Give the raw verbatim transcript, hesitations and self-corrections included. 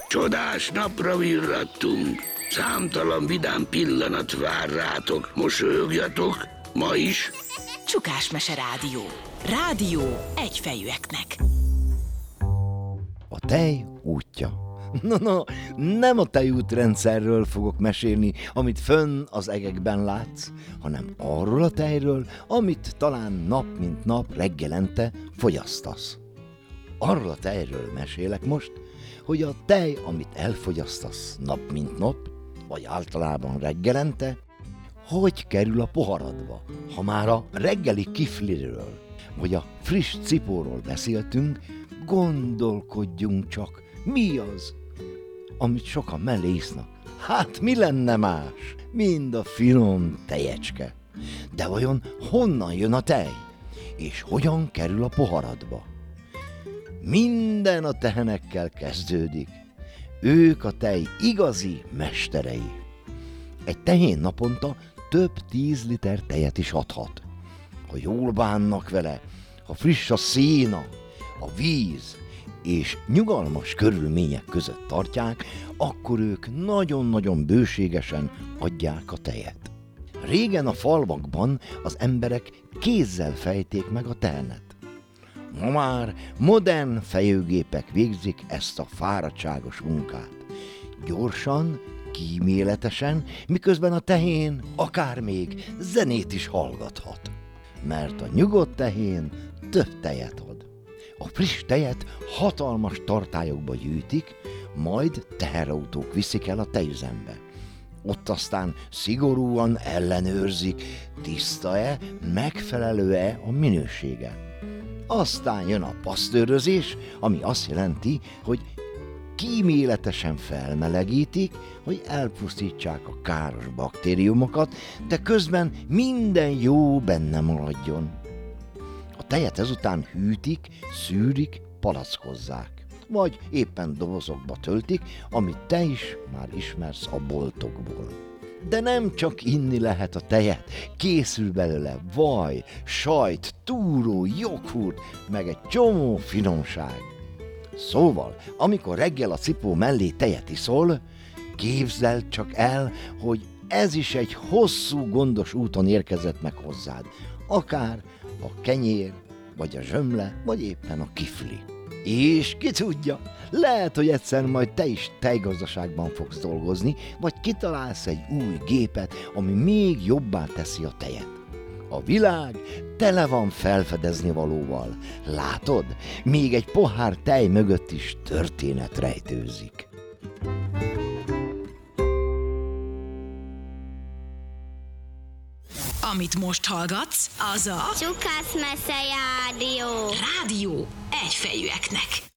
Csodás napra virrattunk. Számtalan vidám pillanat vár rátok. Mosolyogjatok, ma is. Csukásmese Rádió. Rádió egyfejűeknek. A tej útja. No, no, nem a tejútrendszerről fogok mesélni, amit fönn az egekben látsz, hanem arról a tejről, amit talán nap mint nap reggelente fogyasztasz. Arról a tejről mesélek most, hogy a tej, amit elfogyasztasz nap mint nap, vagy általában reggelente, hogy kerül a poharadba. Ha már a reggeli kifliről, vagy a friss cipóról beszéltünk, gondolkodjunk csak, mi az, amit sokan mellé isznak. Hát mi lenne más, mind a finom tejecske. De vajon honnan jön a tej, és hogyan kerül a poharadba? Minden a tehenekkel kezdődik. Ők a tej igazi mesterei. Egy tehén naponta több tíz liter tejet is adhat. Ha jól bánnak vele, ha friss a széna, a víz, és nyugalmas körülmények között tartják, akkor ők nagyon-nagyon bőségesen adják a tejet. Régen a falvakban az emberek kézzel fejték meg a tehenet. Ma már modern fejőgépek végzik ezt a fáradtságos munkát. Gyorsan, kíméletesen, miközben a tehén akár még zenét is hallgathat. Mert a nyugodt tehén több tejet ad. A friss tejet hatalmas tartályokba gyűjtik, majd teherautók viszik el a tejüzembe. Ott aztán szigorúan ellenőrzik, tiszta-e, megfelelő-e a minősége. Aztán jön a pasztőrözés, ami azt jelenti, hogy kíméletesen felmelegítik, hogy elpusztítsák a káros baktériumokat, de közben minden jó benne maradjon. A tejet ezután hűtik, szűrik, palackozzák, vagy éppen dobozokba töltik, amit te is már ismersz a boltokból. De nem csak inni lehet a tejet, készül belőle vaj, sajt, túró, joghurt, meg egy csomó finomság. Szóval, amikor reggel a cipó mellé tejet iszol, képzeld csak el, hogy ez is egy hosszú, gondos úton érkezett meg hozzád. Akár a kenyér, vagy a zsömle, vagy éppen a kifli. És ki tudja, lehet, hogy egyszer majd te is tejgazdaságban fogsz dolgozni, vagy kitalálsz egy új gépet, ami még jobbá teszi a tejet. A világ tele van felfedezni valóval. Látod, még egy pohár tej mögött is történet rejtőzik. Amit most hallgatsz, az a Csukásmese Rádió. Rádió egyfejűeknek.